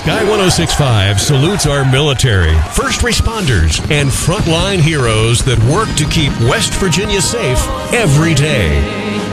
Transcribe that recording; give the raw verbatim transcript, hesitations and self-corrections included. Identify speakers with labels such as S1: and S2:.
S1: Sky one oh six point five salutes our military, first responders, and frontline heroes that work to keep West Virginia safe every day.